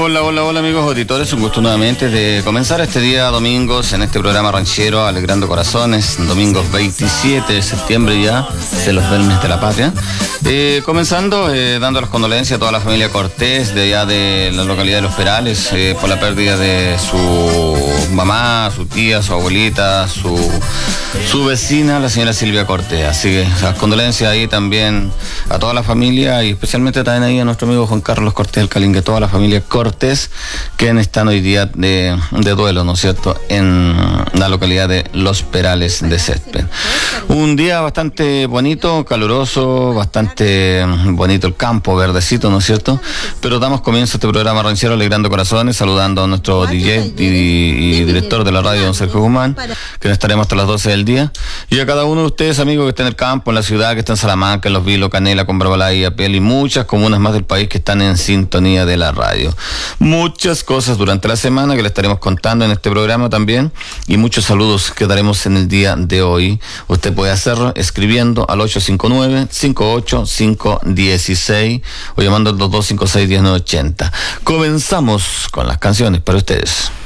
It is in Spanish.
Hola, hola, hola amigos auditores, un gusto nuevamente de comenzar este día domingos en este programa ranchero Alegrando Corazones, domingos 27 de septiembre ya, de los del mes de la patria. Comenzando dando las condolencias a toda la familia Cortés de allá de la localidad de Los Perales por la pérdida de su mamá, su tía, su abuelita, su vecina, la señora Silvia Cortés. Así que las condolencias ahí también a toda la familia y especialmente también ahí a nuestro amigo Juan Carlos Cortés del Calingue, toda la familia Cortés que están hoy día de duelo, ¿no es cierto?, en la localidad de Los Perales de Césped. Un día bastante bonito, caluroso, bastante bonito el campo, verdecito, ¿no es cierto? Pero damos comienzo a este programa ranchero Alegrando Corazones, saludando a nuestro DJ y director de la radio, don Sergio Guzmán, que estaremos hasta las 12 del día. Y a cada uno de ustedes, amigos, que estén en el campo, en la ciudad, que están en Salamanca, en Los Vilos, Canela, Combrabalay, Apel y muchas comunas más del país que están en sintonía de la radio. Muchas cosas durante la semana que le estaremos contando en este programa también y muchos saludos que daremos en el día de hoy. Usted puede hacerlo escribiendo al 859-585-16 o llamando al 2256-1980. Comenzamos con las canciones para ustedes.